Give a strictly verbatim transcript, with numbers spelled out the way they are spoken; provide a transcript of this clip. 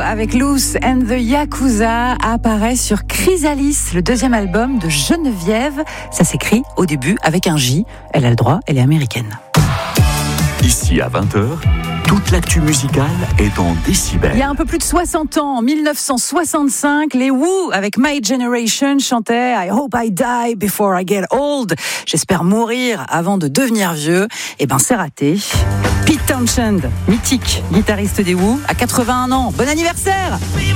avec Loose and the Yakuza apparaît sur Chrysalis, le deuxième album de Geneviève. Ça s'écrit au début avec un J. Elle a le droit, elle est américaine. Ici à vingt heures, toute l'actu musicale est en décibels. Il y a un peu plus de soixante ans, en dix-neuf cent soixante-cinq, les Who, avec My Generation, chantaient I hope I die before I get old. J'espère mourir avant de devenir vieux. Eh ben, c'est raté. Pete Townshend, mythique guitariste des Who, à quatre-vingt-un ans. Bon anniversaire!